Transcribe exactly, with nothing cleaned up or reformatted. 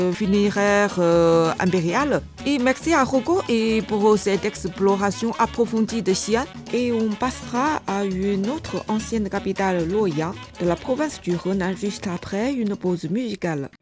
funéraire euh, impériale. Et merci à Rocco et pour cette exploration approfondie de Xi'an. Et on passera à une autre ancienne capitale, Luoyang, de la province du Henan, juste après une pause musicale.